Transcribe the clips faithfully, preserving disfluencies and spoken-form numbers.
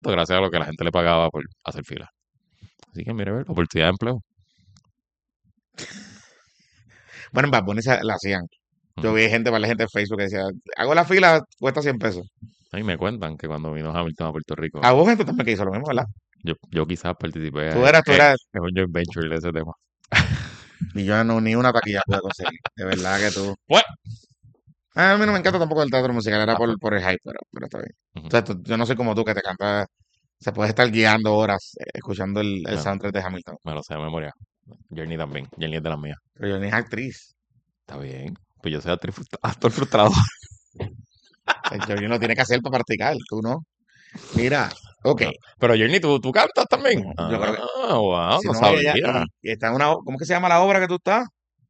esto gracias a lo que la gente le pagaba por hacer fila. Así que mire, ver, oportunidad de empleo. Bueno, en Bad Bunny se- la hacían. Yo Ujú. vi gente, para la gente en Facebook que decía, hago la fila, cuesta cien pesos. Ahí me cuentan que cuando vino Hamilton a Puerto A Rico, vos gente también que hizo lo mismo, ¿verdad? yo, yo quizás participé Tú en, eras, tú en- eras, en un joint venture de ese tema. y yo no, ni una taquilla pude conseguir. De verdad que tú. Bueno, A mí no me encanta tampoco el teatro musical, era ah, por, pues, por el hype, pero, pero está bien. O ujú. sea, tú- yo no soy como tú que te canta, se puede estar guiando horas eh, escuchando el, el No, soundtrack de Hamilton. me lo sé de memoria. Journey también. Journey es de las mías. Pero yo ni es actriz. Está bien. Pues yo soy actriz frustra- actor frustrado. O sea, yo no tiene que hacer para practicar, tú no. Mira, ok. No. Pero Journey, ¿tú, tú cantas también? Yo creo que, Ah, wow, si no no, ella ya, sabía. y, y está en una, o- ¿cómo que se llama la obra que tú estás?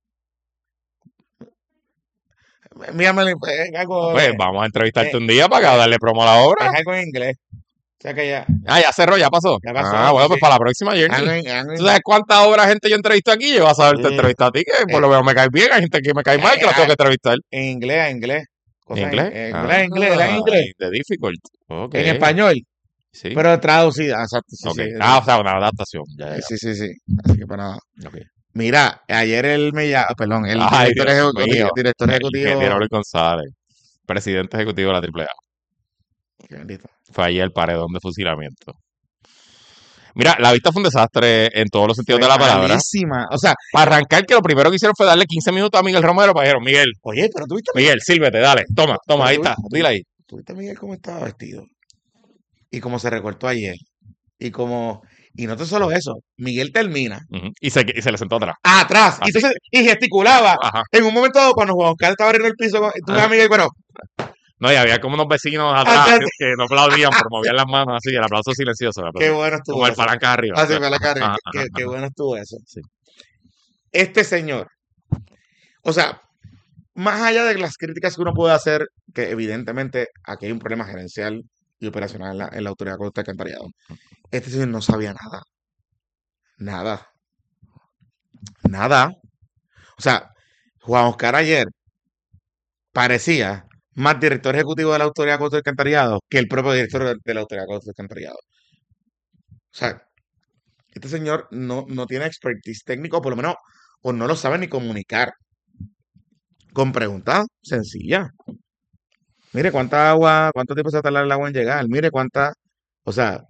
Mírame, es Ah, algo, pues eh, vamos a entrevistarte eh, un día para que eh, darle promo a la es obra. algo en inglés. O sea que ya, Ah, ya cerró, ya pasó. ya Ah, pasó, sí, bueno, pues sí. para la próxima, Algo Journey. en, algo ¿Tú en- sabes cuántas obras gente yo entrevisto aquí? Yo vas a ver, te sí, entrevisto a ti, que por eh, lo menos me caes bien. Hay gente que me cae mal, que eh, la tengo ah, que entrevistar. en inglés, en inglés. ¿En Cosas en, inglés? en inglés, en inglés, era en Ah, inglés. de difficult. Ok, En español, sí. pero traducida. Exacto, sí, Ok. sí, Ah, sí, o sea, una adaptación. Ya, ya, sí, ya. sí, sí, sí. Así que para nada. Ok. Mira, ayer él me llama, perdón, el Ay, director, Dios ejecu- mío. director El ingeniero ejecutivo, Luis González, presidente ejecutivo de la Triple A. qué bendito. Fue ahí el paredón de fusilamiento. Mira, la vista fue un desastre en todos los sentidos Fue de la palabra. malísima. O sea, Para arrancar, que lo primero que hicieron fue darle quince minutos a Miguel Romero para dijeron, Miguel, oye, pero tuviste, Miguel, sírvete, dale, toma, toma, pero ahí está, tuviste, dile ahí. tuviste Miguel cómo estaba vestido y cómo se recortó ayer y cómo, y no tan solo eso, Miguel termina Ujú. Y, se, y se le sentó atrás. atrás y Así. entonces y gesticulaba. Ajá. En un momento dado, cuando Juan Oscar estaba abriendo el piso, con- tú ves a Ajá. Miguel, bueno, No, y había como unos vecinos atrás atrás, que, que no aplaudían, pero movían las manos así, el aplauso silencioso, el qué aplauso, bueno estuvo como el eso. palanca arriba. Así fue la carrera, Ajá, qué, ajá, qué, qué ajá. bueno estuvo eso. Sí. Este señor, o sea, más allá de las críticas que uno puede hacer, que evidentemente aquí hay un problema gerencial y operacional en la, en la autoridad de costa de alcantarillado, este señor no sabía nada, nada, nada. O sea, Juan Oscar ayer parecía más director ejecutivo de la autoridad de costa de alcantarillado que el propio director de, de la autoridad de costa de alcantarillado. O sea, este señor no, no tiene expertise técnico, por lo menos, o no lo sabe ni comunicar con preguntas sencillas. Mire cuánta agua, cuánto tiempo se va a tardar el agua en llegar. Mire cuánta, o sea,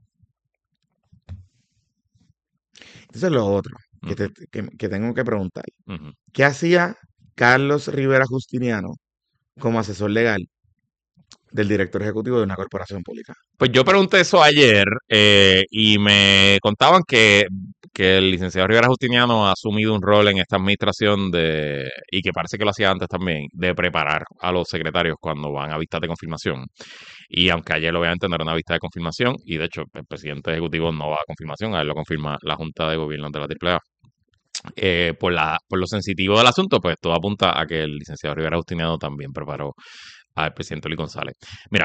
eso es lo otro que, te- Ujú, que, que tengo que preguntar. ujú. ¿Qué hacía Carlos Rivera Justiniano como asesor legal del director ejecutivo de una corporación pública? Pues yo pregunté eso ayer eh, y me contaban que, que el licenciado Rivera Justiniano ha asumido un rol en esta administración de, y que parece que lo hacía antes también, de preparar a los secretarios cuando van a vistas de confirmación. Y aunque ayer obviamente no era una vista de confirmación, y de hecho el presidente ejecutivo no va a confirmación, a él lo confirma la Junta de Gobierno de la Triple A. Eh, por, la, por lo sensitivo del asunto, pues todo apunta a que el licenciado Rivera Justiniano también preparó al presidente Luis González. Mira,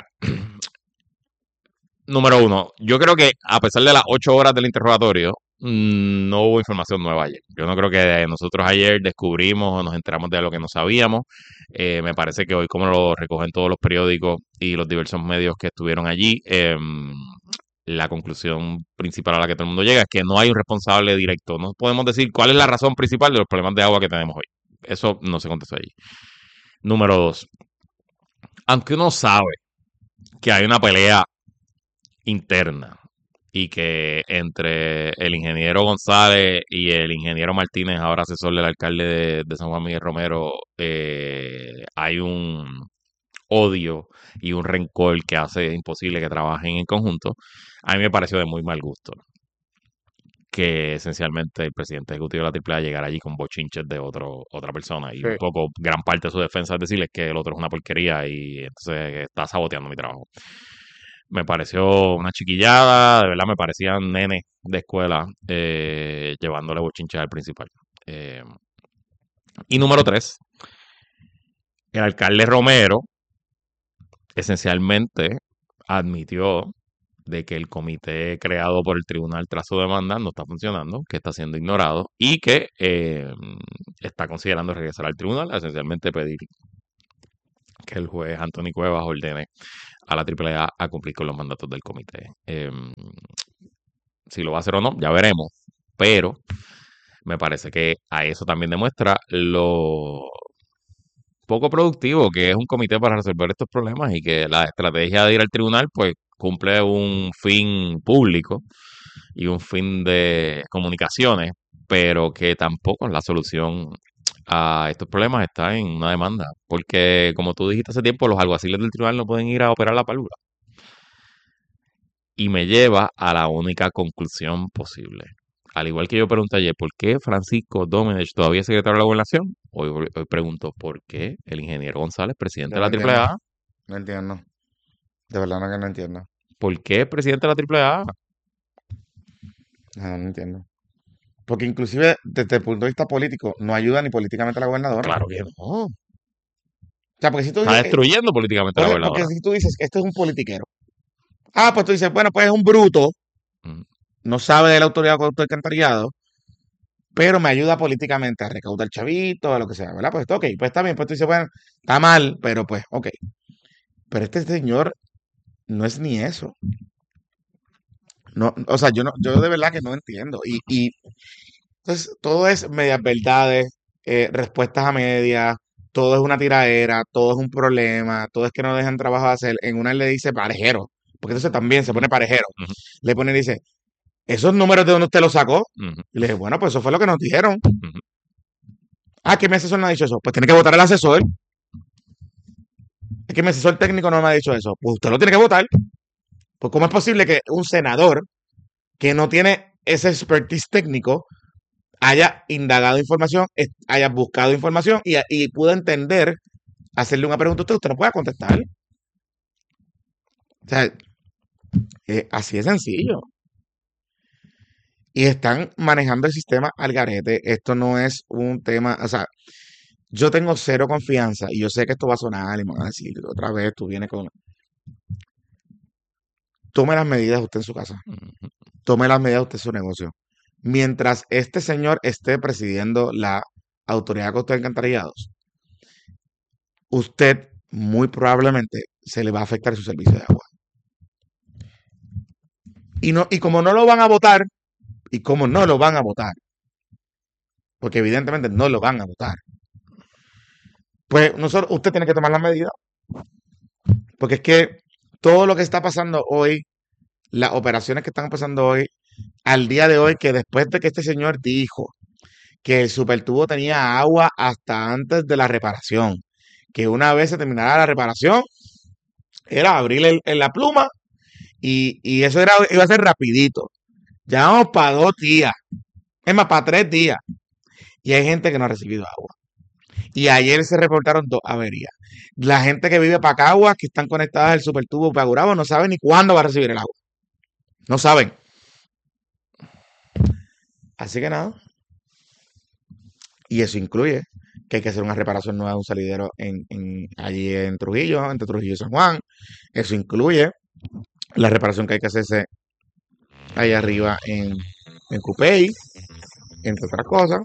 número uno, yo creo que a pesar de las ocho horas del interrogatorio, mm, no hubo información nueva ayer. Yo no creo que nosotros ayer descubrimos o nos enteramos de lo que no sabíamos. Eh, me parece que hoy, como lo recogen todos los periódicos y los diversos medios que estuvieron allí, eh, la conclusión principal a la que todo el mundo llega es que no hay un responsable directo. No podemos decir cuál es la razón principal de los problemas de agua que tenemos hoy. Eso no se contestó allí. Número dos, aunque uno sabe que hay una pelea interna y que entre el ingeniero González y el ingeniero Martínez, ahora asesor del alcalde de, de San Juan Miguel Romero, eh, hay un odio y un rencor que hace imposible que trabajen en conjunto. A mí me pareció de muy mal gusto que esencialmente el presidente ejecutivo de la Triple A llegara allí con bochinches de otro, otra persona y Sí. un poco gran parte de su defensa es decirles que el otro es una porquería y entonces está saboteando mi trabajo. Me pareció una chiquillada, de verdad me parecían nenes de escuela eh, llevándole bochinches al principal. Eh, y número tres, el alcalde Romero esencialmente admitió de que el comité creado por el tribunal tras su demanda no está funcionando, que está siendo ignorado y que eh, está considerando regresar al tribunal, esencialmente pedir que el juez Anthony Cuevas ordene a la Triple A a cumplir con los mandatos del comité. Eh, si lo va a hacer o no, ya veremos. Pero me parece que a eso también demuestra lo poco productivo que es un comité para resolver estos problemas y que la estrategia de ir al tribunal pues cumple un fin público y un fin de comunicaciones, pero que tampoco la solución a estos problemas está en una demanda, porque como tú dijiste hace tiempo, los alguaciles del tribunal no pueden ir a operar la palura. Y me lleva a la única conclusión posible. Al igual que yo pregunté ayer, ¿por qué Francisco Domenech todavía es secretario de la Gobernación? Hoy, hoy pregunto, ¿por qué el ingeniero González, presidente Yo de no la Triple entiendo. A? No entiendo. De verdad no que no entiendo. ¿Por qué es presidente de la Triple A? No, no entiendo. Porque inclusive desde el punto de vista político no ayuda ni políticamente a la gobernadora. Claro que no. O sea, porque si tú Está dices, eh, destruyendo políticamente a la porque, porque gobernadora. si tú dices que esto es un politiquero. Ah, pues tú dices, bueno, pues es un bruto, Mm, no sabe de la autoridad de alcantarillado, pero me ayuda políticamente a recaudar chavito, a lo que sea, ¿verdad? Pues ok, pues está bien, pues tú dices, bueno, está mal, pero pues, ok. Pero este señor no es ni eso. No, o sea, yo no, yo de verdad que no entiendo. Y, y entonces todo es medias verdades, eh, respuestas a medias, todo es una tiradera, todo es un problema, todo es que no dejan trabajo hacer. En una le dice parejero, porque entonces también se pone parejero. ujú, Le pone y dice, ¿esos números de dónde usted los sacó? ujú, Y le dije, bueno, pues eso fue lo que nos dijeron. ujú. Ah, que mi asesor no ha dicho eso. Pues tiene que votar el asesor. Es que mi asesor técnico no me ha dicho eso. Pues usted lo tiene que votar. Pues ¿cómo es posible que un senador que no tiene ese expertise técnico haya indagado información, est- haya buscado información y, y pudo entender, hacerle una pregunta a usted, usted no puede contestar? O sea, eh, así de sencillo. Y están manejando el sistema al garete. Esto no es un tema, o sea, yo tengo cero confianza y yo sé que esto va a sonar y me van a decir otra vez, tú vienes con... Tome las medidas usted en su casa. Ujú. Tome las medidas usted en su negocio. Mientras este señor esté presidiendo la autoridad de costos y alcantarillados, usted muy probablemente se le va a afectar su servicio de agua. Y, no, y como no lo van a votar, y como no lo van a votar, porque evidentemente no lo van a votar, pues nosotros, usted tiene que tomar las medidas. Porque es que todo lo que está pasando hoy, las operaciones que están pasando hoy, al día de hoy, que después de que este señor dijo que el supertubo tenía agua hasta antes de la reparación, que una vez se terminara la reparación, era abrir el, el la pluma y, y eso era, iba a ser rapidito. Ya vamos para dos días, es más, para tres días. Y hay gente que no ha recibido agua. Y ayer se reportaron dos averías. La gente que vive para Caguas, que están conectadas al supertubo para Gurabo, no sabe ni cuándo va a recibir el agua. No saben. Así que nada. Y eso incluye que hay que hacer una reparación nueva de un salidero en, en- allí en Trujillo, entre Trujillo y San Juan. Eso incluye la reparación que hay que hacerse ahí arriba en, en Cupey, entre otras cosas.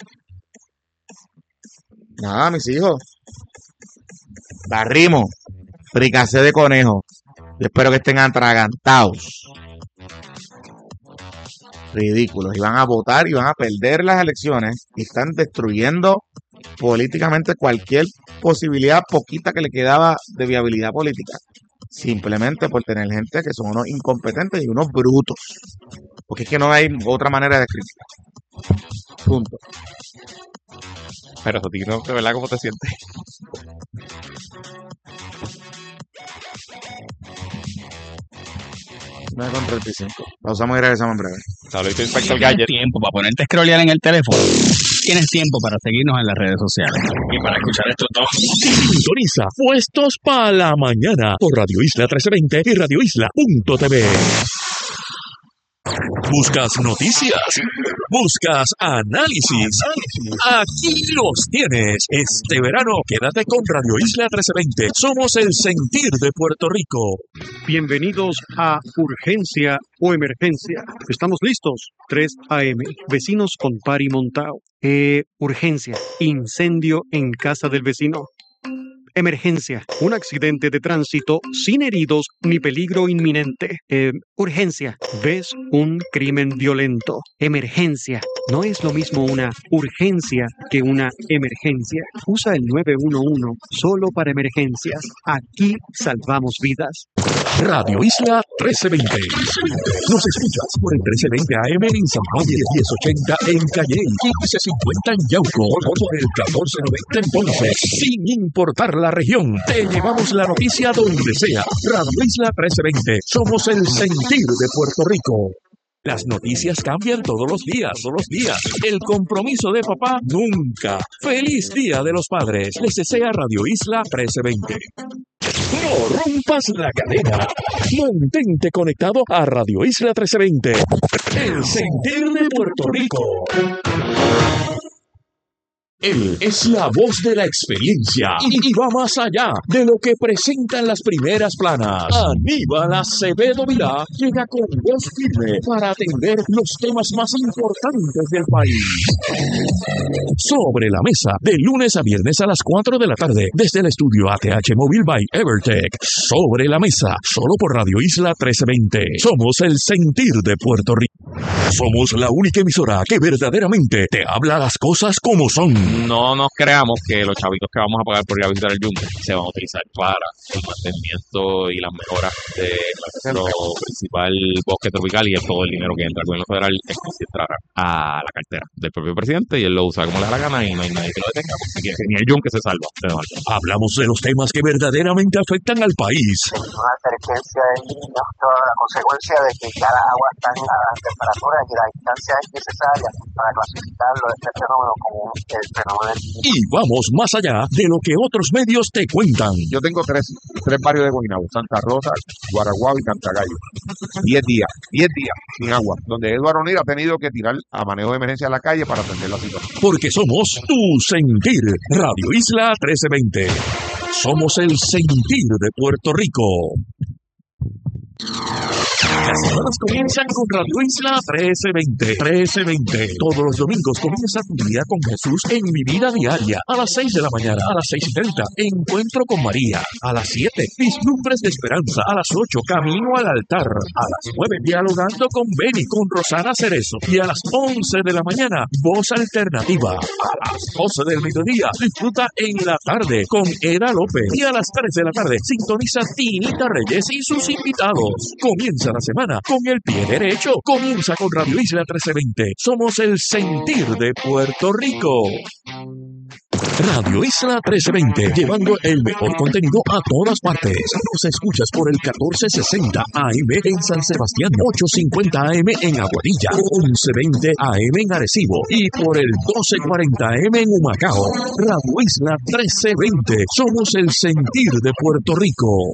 Nada, mis hijos. Barrimos. Fricacé de conejo. Yo espero que estén atragantados. Ridículos. Y van a votar y van a perder las elecciones. Y están destruyendo políticamente cualquier posibilidad poquita que le quedaba de viabilidad política. Simplemente por tener gente que son unos incompetentes y unos brutos. Porque es que no hay otra manera de criticar. Punto. Pero Tino, de verdad, ¿cómo te sientes? nueve con treinta y cinco. Pausamos y regresamos en breve. Saludito, Inspector Tienes Gadget. tiempo para ponerte a scrollear en el teléfono. Tienes tiempo para seguirnos en las redes sociales. Y para escuchar estos dos. Sintoniza Puestos para la Mañana por Radio Isla trece veinte y radio isla punto t v. Buscas noticias, buscas análisis. Aquí los tienes. Este verano quédate con Radio Isla trece veinte. Somos el sentir de Puerto Rico. Bienvenidos a Urgencia o Emergencia. Estamos listos. tres a eme. Vecinos con pari montao. Eh, urgencia. Incendio en casa del vecino. emergencia. Un accidente de tránsito sin heridos ni peligro inminente. Eh, urgencia. ¿Ves un crimen violento? Emergencia. No es lo mismo una urgencia que una emergencia. Usa el nueve uno uno solo para emergencias. Aquí salvamos vidas. Radio Isla trece veinte. Nos escuchas por el trece veinte A M en San Juan, diez ochenta en Calle, quince cincuenta en Yauco, por el catorce noventa en Ponce. Sin importar la región, te llevamos la noticia donde sea. Radio Isla trece veinte. Somos el sentir de Puerto Rico. Las noticias cambian todos los días, todos los días. El compromiso de papá nunca. Feliz Día de los Padres. Les desea Radio Isla trece veinte. No rompas la cadena. Mantente conectado a Radio Isla trece veinte. El sentir de Puerto Rico. Él es la voz de la experiencia y, y va más allá de lo que presentan las primeras planas. Aníbal Acevedo Vilá llega con voz firme para atender los temas más importantes del país. Sobre la mesa, de lunes a viernes a las cuatro de la tarde, desde el estudio A T H Móvil by Evertech. Sobre la mesa, solo por Radio Isla trece veinte. Somos el sentir de Puerto Rico. Somos la única emisora que verdaderamente te habla las cosas como son. No nos creamos que los chavitos que vamos a pagar por ir a visitar el yunque se van a utilizar para el mantenimiento y las mejoras de nuestro principal bosque tropical, y es todo el dinero que entra al gobierno federal es que se entrará a la cartera del propio presidente y él lo usa como le da la gana y no hay nadie que lo detenga, porque ni el yunque se salva. Hablamos de los temas que verdaderamente afectan al país. Una advertencia de niños, toda la consecuencia de que ya las aguas están a temperaturas y la distancia es necesaria para clasificarlo de este fenómeno como el fenómeno. Y vamos más allá de lo que otros medios te cuentan. Yo tengo tres, tres barrios de Guaynabo: Santa Rosa, Guaraguao y Cantagallo. Diez días, diez días sin agua, donde Eduardo O'Neill ha tenido que tirar a manejo de emergencia a la calle para atender la situación. Porque somos tu sentir. Radio Isla trece veinte. Somos el sentir de Puerto Rico. Las semanas comienzan con Radio Isla trece veinte. trece veinte. Todos los domingos comienza tu día con Jesús en Mi Vida Diaria. A las seis de la mañana, a las seis y treinta, Encuentro con María. A las siete, Vislumbres de Esperanza. A las ocho, Camino al Altar. A las nueve, Dialogando con Beni, con Rosana Cerezo. Y a las once de la mañana, Voz Alternativa. A las doce del mediodía, disfruta En la Tarde con Eda López. Y a las tres de la tarde, sintoniza Tinita Reyes y sus invitados. Comienza la semana con el pie derecho. Comienza con Radio Isla trece veinte. Somos el sentir de Puerto Rico. Radio Isla trece veinte, llevando el mejor contenido a todas partes. Nos escuchas por el catorce sesenta A M en San Sebastián, ochocientos cincuenta A M en Aguadilla, once veinte A M en Arecibo y por el doce cuarenta A M en Humacao. Radio Isla trece veinte, somos el sentir de Puerto Rico.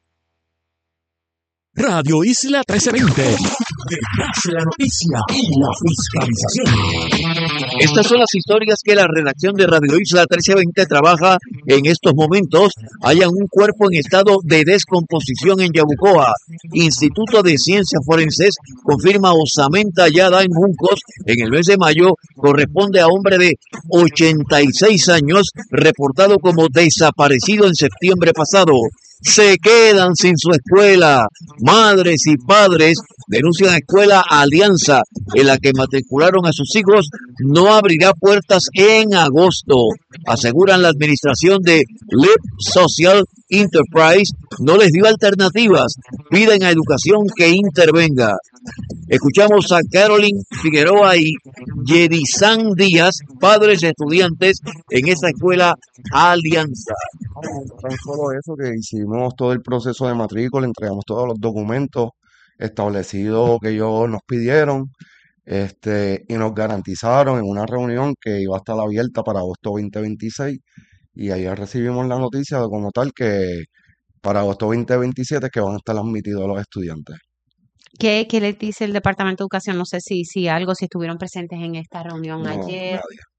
Radio Isla trece veinte. Detrás de la noticia y la fiscalización. Estas son las historias que la redacción de Radio Isla trece veinte trabaja en estos momentos. Hayan un cuerpo en estado de descomposición en Yabucoa. Instituto de Ciencias Forenses confirma osamenta hallada en Juncos en el mes de mayo. Corresponde a hombre de ochenta y seis años, reportado como desaparecido en septiembre pasado. Se quedan sin su escuela. Madres y padres denuncian a Escuela Alianza, en la que matricularon a sus hijos, no abrirá puertas en agosto. Aseguran la administración de Lip Social Enterprise no les dio alternativas. Piden a Educación que intervenga. Escuchamos a Carolyn Figueroa y Yedizán Díaz, padres de estudiantes en esta Escuela Alianza. No solo eso, que hicimos todo el proceso de matrícula, entregamos todos los documentos establecidos que ellos nos pidieron, este, y nos garantizaron en una reunión que iba a estar abierta para agosto veinte veintiséis, y ayer recibimos la noticia de como tal que para agosto veinte veintisiete que van a estar admitidos los estudiantes. ¿Qué, qué les dice el Departamento de Educación? No sé si, si algo, si estuvieron presentes en esta reunión No, ayer. nadie.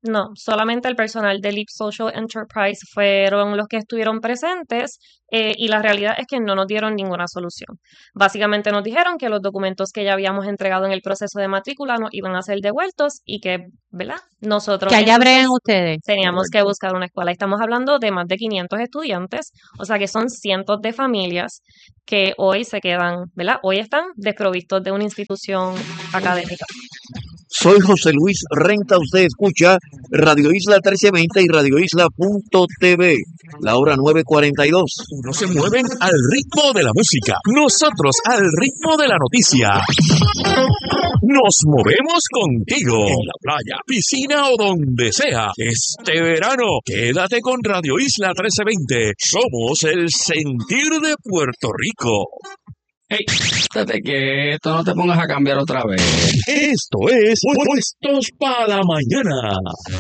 No, solamente el personal de Leap Social Enterprise fueron los que estuvieron presentes eh, y la realidad es que no nos dieron ninguna solución. Básicamente nos dijeron que los documentos que ya habíamos entregado en el proceso de matrícula nos iban a ser devueltos y que, ¿verdad? Nosotros Que allá entonces breguen ustedes. teníamos que buscar una escuela. Estamos hablando de más de quinientos estudiantes, o sea que son cientos de familias que hoy se quedan, ¿verdad? Hoy están desprovistos de una institución académica. Soy José Luis Renta, usted escucha Radio Isla trece veinte y radio isla punto t v, la hora nueve cuarenta y dos. Unos se mueven al ritmo de la música, nosotros al ritmo de la noticia. Nos movemos contigo en la playa, piscina o donde sea. Este verano, quédate con Radio Isla trece veinte. Somos el sentir de Puerto Rico. Hey, estate quieto, no te pongas a cambiar otra vez. Esto es Puestos para la Mañana.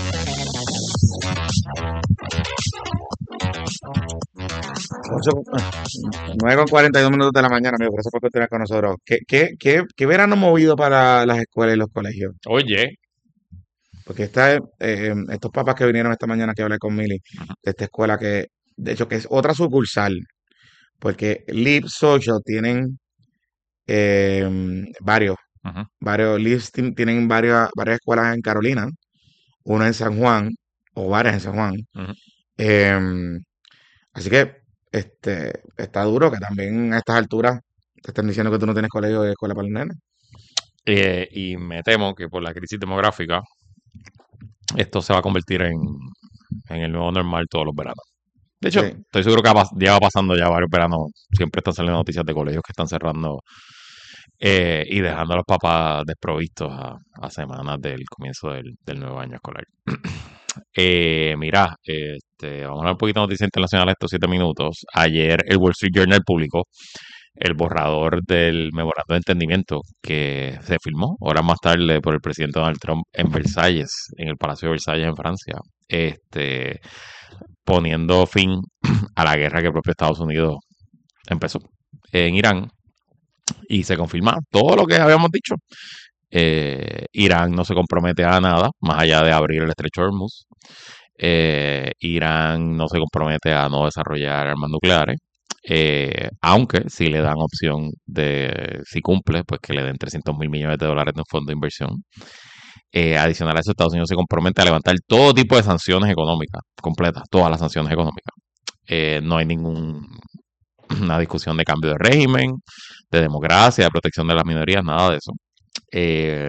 nueve con cuarenta y dos minutos de la mañana, amigo, gracias por continuar con nosotros. ¿Qué, qué, qué, qué verano movido para las escuelas y los colegios? Oye, Porque esta, eh, estos papás que vinieron esta mañana que hablé con Mili, de esta escuela que, de hecho, que es otra sucursal, porque Leap Social tienen eh, varios, ajá, varios, Leap Team tienen varias, varias escuelas en Carolina, una en San Juan, o varias en San Juan. ajá. Em, así que este está duro que también a estas alturas te estén diciendo que tú no tienes colegio de escuela para los nenes. Eh, y me temo que por la crisis demográfica, esto se va a convertir en, en el nuevo normal todos los veranos. De hecho, Sí. estoy seguro que ha pas- lleva pasando ya varios veranos. Siempre están saliendo noticias de colegios que están cerrando eh, y dejando a los papás desprovistos a, a semanas del comienzo del, del nuevo año escolar. Eh, mira, este, vamos a hablar un poquito de noticias internacionales estos siete minutos. Ayer el Wall Street Journal publicó el borrador del memorando de entendimiento que se firmó horas más tarde por el presidente Donald Trump en Versalles, en el Palacio de Versalles en Francia, este, poniendo fin a la guerra que el propio Estados Unidos empezó en Irán y se confirma todo lo que habíamos dicho. Eh, Irán no se compromete a nada más allá de abrir el estrecho de Hormuz. Eh, Irán no se compromete a no desarrollar armas nucleares. Eh, aunque si le dan opción de, si cumple, pues que le den trescientos mil millones de dólares de un fondo de inversión. Eh, adicional a eso, Estados Unidos se compromete a levantar todo tipo de sanciones económicas, completas, todas las sanciones económicas. Eh, no hay ninguna discusión de cambio de régimen, de democracia, de protección de las minorías, nada de eso. Eh,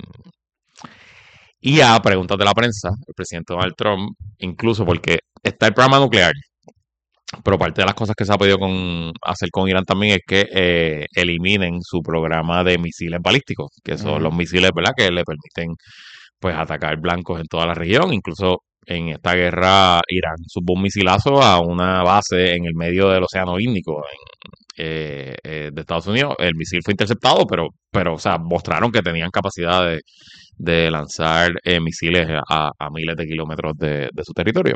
y a preguntas de la prensa, el presidente Donald Trump, incluso porque está el programa nuclear, pero parte de las cosas que se ha podido con, hacer con Irán también es que eh, eliminen su programa de misiles balísticos, que son Ujú. los misiles, ¿verdad?, que le permiten pues atacar blancos en toda la región. Incluso en esta guerra Irán subió un misilazo a una base en el medio del Océano Índico en, eh, eh, de Estados Unidos. El misil fue interceptado, pero, pero o sea, mostraron que tenían capacidad de, de lanzar eh, misiles a, a miles de kilómetros de, de su territorio.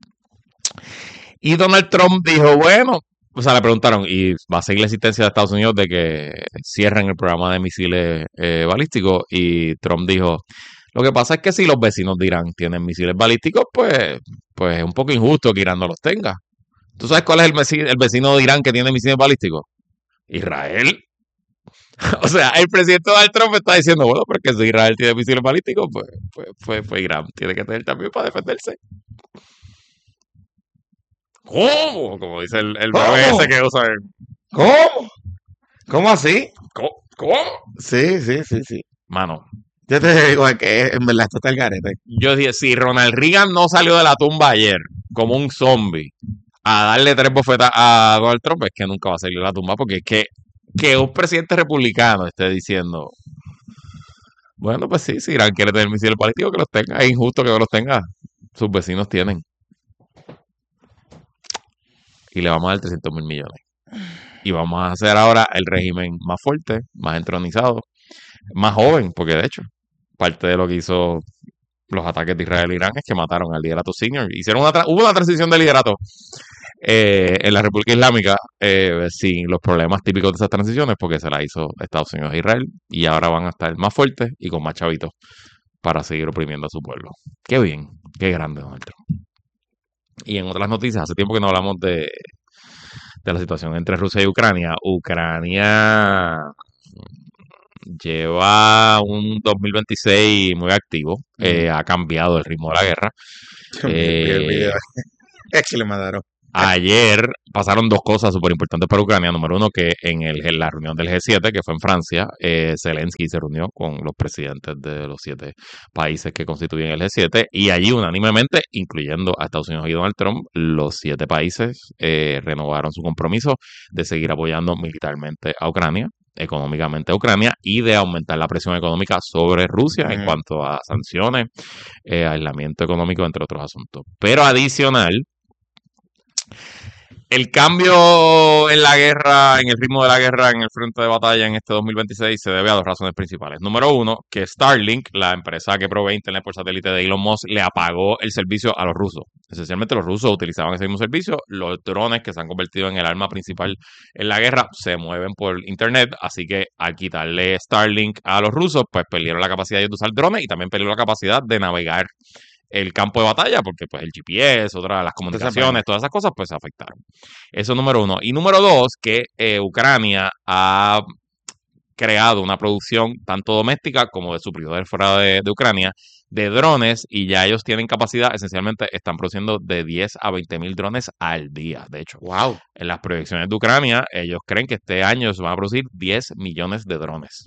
Y Donald Trump dijo, bueno, o sea, le preguntaron, ¿y va a seguir la existencia de Estados Unidos de que cierren el programa de misiles eh, balísticos? Y Trump dijo, lo que pasa es que si los vecinos de Irán tienen misiles balísticos, pues, pues es un poco injusto que Irán no los tenga. ¿Tú sabes cuál es el, vecino, el vecino de Irán que tiene misiles balísticos? Israel. O sea, el presidente Donald Trump está diciendo, bueno, porque si Israel tiene misiles balísticos, pues, pues, pues, pues Irán tiene que tener también para defenderse. ¿Cómo? Como dice el, el bebé ¿Cómo? ese que usa el... ¿Cómo? ¿Cómo así? ¿Cómo? ¿Cómo? Sí, sí, sí, sí. Mano, Yo te digo que en verdad esto está el garete. yo dije, si Ronald Reagan no salió de la tumba ayer como un zombie a darle tres bofetas a Donald Trump, es que nunca va a salir de la tumba, porque es que, que un presidente republicano esté diciendo, bueno, pues sí, si Irán quiere tener misiles balísticos, que los tenga, es injusto que no los tenga, sus vecinos tienen. Y le vamos a dar trescientos mil millones. Y vamos a hacer ahora el régimen más fuerte, más entronizado, más joven, porque de hecho, parte de lo que hizo los ataques de Israel e Irán es que mataron al liderato senior. Hicieron una tra- hubo una transición de liderato eh, en la República Islámica eh, sin los problemas típicos de esas transiciones, porque se la hizo Estados Unidos e Israel, y ahora van a estar más fuertes y con más chavitos para seguir oprimiendo a su pueblo. Qué bien, qué grande Donald Trump. Y en otras noticias, hace tiempo que no hablamos de, de la situación entre Rusia y Ucrania. Ucrania lleva un dos mil veintiséis muy activo, eh, ha cambiado el ritmo de la guerra. Vi el Eh, video. Es que le mandaron. Ayer pasaron dos cosas súper importantes para Ucrania. Número uno, que en, el, en la reunión del G siete, que fue en Francia, eh, Zelensky se reunió con los presidentes de los siete países que constituyen el G siete y allí unánimemente, incluyendo a Estados Unidos y Donald Trump, los siete países eh, renovaron su compromiso de seguir apoyando militarmente a Ucrania, económicamente a Ucrania y de aumentar la presión económica sobre Rusia en Ujú. cuanto a sanciones, eh, aislamiento económico, entre otros asuntos. Pero adicional, el cambio en la guerra, en el ritmo de la guerra, en el frente de batalla en este dos mil veintiséis se debe a dos razones principales. Número uno, que Starlink, la empresa que provee internet por satélite de Elon Musk, le apagó el servicio a los rusos. Esencialmente los rusos utilizaban ese mismo servicio. Los drones que se han convertido en el arma principal en la guerra se mueven por internet, así que al quitarle Starlink a los rusos, pues perdieron la capacidad de usar drones y también perdieron la capacidad de navegar el campo de batalla, porque pues el G P S, otras las comunicaciones, todas esas cosas, pues se afectaron. Eso número uno. Y número dos, que eh, Ucrania ha creado una producción tanto doméstica como de suplidores fuera de, de Ucrania de drones y ya ellos tienen capacidad, esencialmente están produciendo de diez a veinte mil drones al día. De hecho, Wow. en las proyecciones de Ucrania, ellos creen que este año se van a producir diez millones de drones.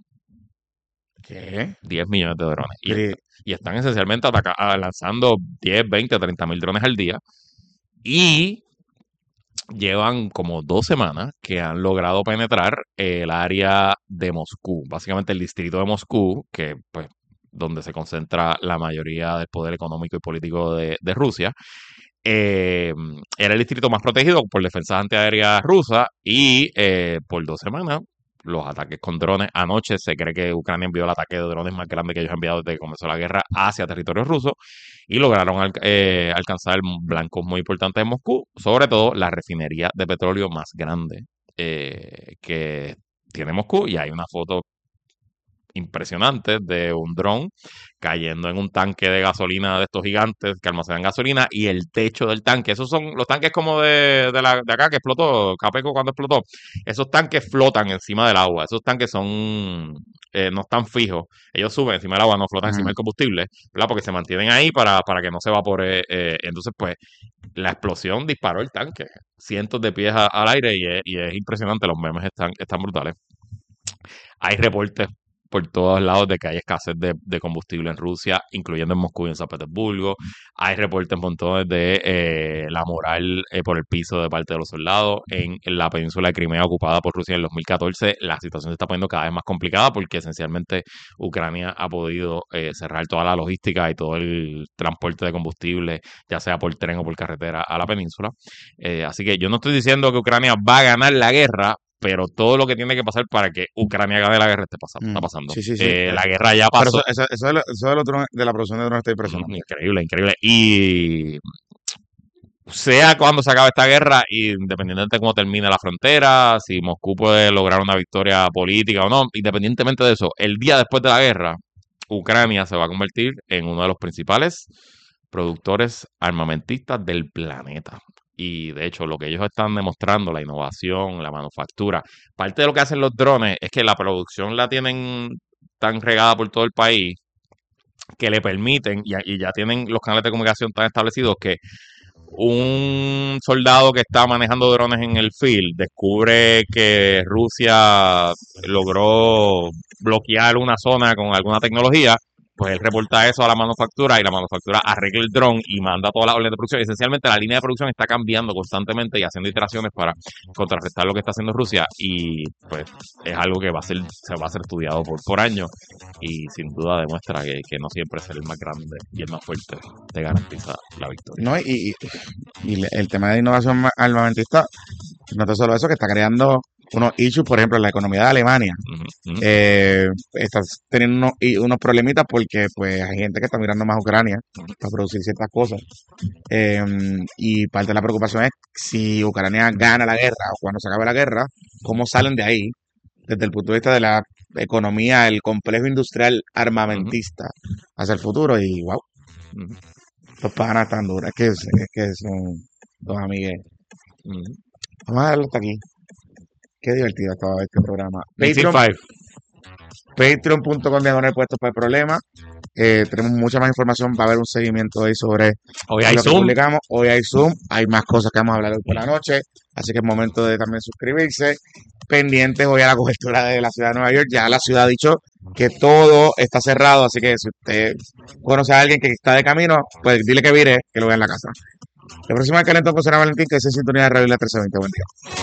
¿Qué? diez millones de drones. Y, Pero- y están esencialmente ataca- ah, lanzando diez, veinte, treinta mil drones al día. Y llevan como dos semanas que han logrado penetrar el área de Moscú, básicamente el distrito de Moscú, que pues donde se concentra la mayoría del poder económico y político de, de Rusia. Eh, era el distrito más protegido por defensas antiaéreas rusas y eh, por dos semanas los ataques con drones. Anoche se cree que Ucrania envió el ataque de drones más grande que ellos han enviado desde que comenzó la guerra hacia territorio ruso y lograron al- eh, alcanzar blancos muy importantes en Moscú, sobre todo la refinería de petróleo más grande eh, que tiene Moscú. Y hay una foto impresionante de un dron cayendo en un tanque de gasolina de estos gigantes que almacenan gasolina y el techo del tanque, esos son los tanques como de, de, la, de acá que explotó, Capeco cuando explotó, esos tanques flotan encima del agua, esos tanques son, eh, no están fijos, ellos suben encima del agua, no flotan encima Ujú. del combustible, ¿verdad? Porque se mantienen ahí para, para que no se evapore, eh, entonces pues la explosión disparó el tanque, cientos de pies a- al aire y es, y es impresionante, los memes están, están brutales. Hay reportes por todos lados de que hay escasez de, de combustible en Rusia, incluyendo en Moscú y en San Petersburgo. Hay reportes montones de eh, la moral eh, por el piso de parte de los soldados. En, en la península de Crimea ocupada por Rusia en el dos mil catorce, la situación se está poniendo cada vez más complicada porque esencialmente Ucrania ha podido eh, cerrar toda la logística y todo el transporte de combustible, ya sea por tren o por carretera, a la península. Eh, así que yo no estoy diciendo que Ucrania va a ganar la guerra, pero todo lo que tiene que pasar para que Ucrania gane la guerra está pasando. Está Mm, pasando. sí, sí, sí. Eh, la guerra ya Pero pasó. eso, eso, eso de, lo- eso de, los drones- de la producción de drones está Mm, impresionante. Increíble, increíble. Y sea cuando se acabe esta guerra, independientemente de cómo termine la frontera, si Moscú puede lograr una victoria política o no, independientemente de eso, el día después de la guerra, Ucrania se va a convertir en uno de los principales productores armamentistas del planeta. Y de hecho, lo que ellos están demostrando, la innovación, la manufactura, parte de lo que hacen los drones es que la producción la tienen tan regada por todo el país que le permiten, y, y ya tienen los canales de comunicación tan establecidos que un soldado que está manejando drones en el field descubre que Rusia logró bloquear una zona con alguna tecnología, pues él reporta eso a la manufactura y la manufactura arregla el dron y manda toda la orden de producción. Esencialmente la línea de producción está cambiando constantemente y haciendo iteraciones para contrarrestar lo que está haciendo Rusia y pues es algo que va a ser, se va a ser estudiado por, por años y sin duda demuestra que, que no siempre ser el más grande y el más fuerte te garantiza la victoria. No, y, y, y le- el tema de innovación ma- armamentista, no tan solo eso, que está creando unos issues, por ejemplo, en la economía de Alemania. Ujú, ujú. Eh, está teniendo unos, y unos problemitas porque pues hay gente que está mirando más a Ucrania para producir ciertas cosas. Eh, y parte de la preocupación es si Ucrania gana la guerra o cuando se acabe la guerra, cómo salen de ahí desde el punto de vista de la economía, el complejo industrial Ujú, armamentista hacia el futuro y wow, ujú, los panas están duros. Es que, es, es que son dos amigues. ujú. Vamos a darlo hasta aquí. Qué divertido estaba este programa. Missing Patreon, Five. patreon punto com diagonal puestos para el problema. Eh, tenemos mucha más información. Va a haber un seguimiento ahí sobre Hoy hay lo que Zoom. publicamos. Hoy hay Zoom. Hay más cosas que vamos a hablar hoy por la noche. Así que es momento de también suscribirse. Pendientes hoy a la cobertura de la ciudad de Nueva York. Ya la ciudad ha dicho que todo está cerrado. Así que si usted conoce a alguien que está de camino, pues dile que vire, que lo vea en la casa. El próximo es Calentón con Sara Valentín, que es en sintonía de Radio Isla trescientos veinte. Buen día.